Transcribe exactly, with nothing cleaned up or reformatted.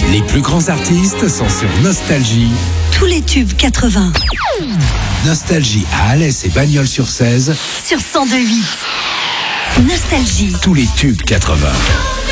Les plus grands artistes sont sur Nostalgie. Tous les tubes quatre-vingts. Nostalgie à Alès et Bagnols-sur-Cèze. Sur cent deux virgule huit. Nostalgie. Tous les tubes quatre-vingts.